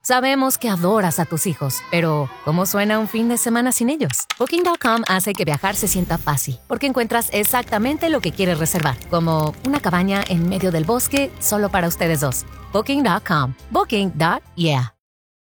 Sabemos que adoras a tus hijos, pero ¿cómo suena un fin de semana sin ellos? Booking.com hace que viajar se sienta fácil, porque encuentras exactamente lo que quieres reservar, como una cabaña en medio del bosque solo para ustedes dos. Booking.com. Booking.yeah.